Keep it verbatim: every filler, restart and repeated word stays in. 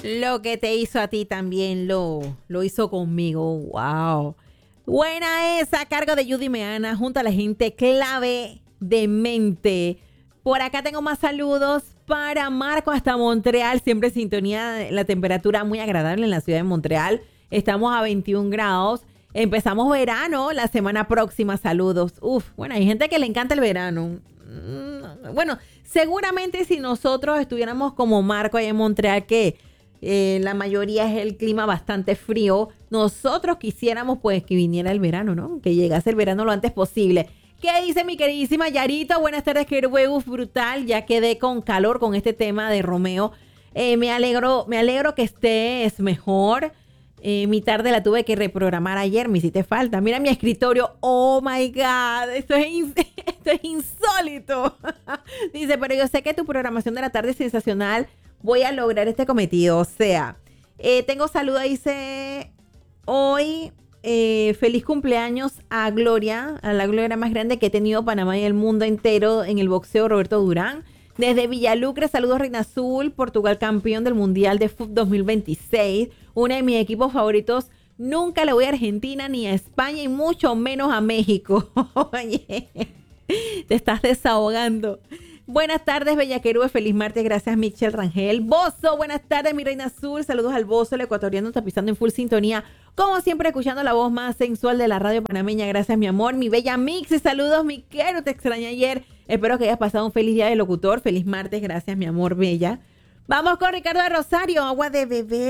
Lo que te hizo a ti también lo, lo hizo conmigo. Wow. Buena esa, a cargo de Judy Meana, junto a la gente clave de mente. Por acá tengo más saludos para Marco hasta Montreal. Siempre en sintonía, la temperatura muy agradable en la ciudad de Montreal. Estamos a veintiún grados. Empezamos verano la semana próxima. Saludos. Uf, bueno, hay gente que le encanta el verano. Bueno, seguramente si nosotros estuviéramos como Marco allá en Montreal, que eh, la mayoría es el clima bastante frío, nosotros quisiéramos pues que viniera el verano, ¿no? Que llegase el verano lo antes posible. ¿Qué dice mi queridísima Yarito? Buenas tardes, querido Uf, brutal. Ya quedé con calor con este tema de Romeo. Eh, me alegro, me alegro que estés mejor. Eh, mi tarde la tuve que reprogramar ayer, me hiciste falta. Mira mi escritorio, oh my God, esto es, ins esto es insólito. Dice, pero yo sé que tu programación de la tarde es sensacional, voy a lograr este cometido. O sea, eh, tengo saludo, dice, hoy, eh, feliz cumpleaños a Gloria, a la Gloria más grande que he tenido Panamá y el mundo entero en el boxeo, Roberto Durán. Desde Villalucre, saludos Reina Azul, Portugal campeón del Mundial de Fútbol dos mil veintiséis. Uno de mis equipos favoritos. Nunca le voy a Argentina ni a España y mucho menos a México. Oye, te estás desahogando. Buenas tardes, Bellaquerube. Feliz martes. Gracias, Michelle Rangel. Bozo, buenas tardes, mi Reina Azul. Saludos al Bozo, el ecuatoriano, está pisando en full sintonía. Como siempre, escuchando la voz más sensual de la radio panameña. Gracias, mi amor. Mi bella Mix. Saludos, mi quiero. Te extrañé ayer. Espero que hayas pasado un feliz día de locutor. Feliz martes. Gracias, mi amor bella. Vamos con Ricardo de Rosario. Agua de beber.